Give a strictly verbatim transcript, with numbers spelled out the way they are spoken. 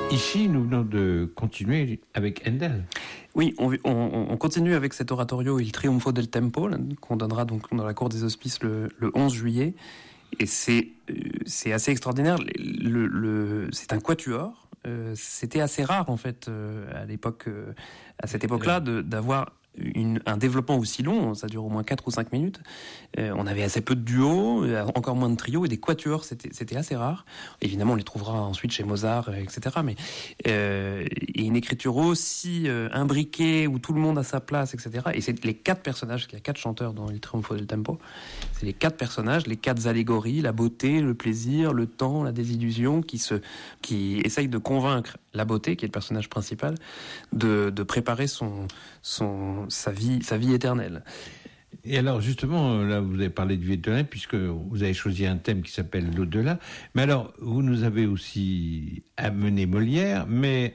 Ici, nous venons de continuer avec Handel. Oui, on, on, on continue avec cet oratorio Il Trionfo del Tempo, là, qu'on donnera donc dans la cour des Hospices le, le onze juillet. Et c'est, c'est assez extraordinaire. Le, le, c'est un quatuor. Euh, c'était assez rare, en fait, euh, à l'époque, euh, à cette époque-là, de, d'avoir Une, un développement aussi long, ça dure au moins quatre ou cinq minutes. Euh, on avait assez peu de duos, encore moins de trios, et des quatuors, c'était, c'était assez rare. Évidemment, on les trouvera ensuite chez Mozart, et cetera. Mais euh, et une écriture aussi euh, imbriquée, où tout le monde a sa place, et cetera. Et c'est les quatre personnages, il y a quatre chanteurs dans Il Trionfo del Tempo, c'est les quatre personnages, les quatre allégories, la beauté, le plaisir, le temps, la désillusion, qui se, qui essayent de convaincre la beauté, qui est le personnage principal, de, de préparer son, son, sa vie, sa vie éternelle. Et alors, justement, là, vous avez parlé du vie éternelle, puisque vous avez choisi un thème qui s'appelle l'au-delà. Mais alors, vous nous avez aussi amené Molière, mais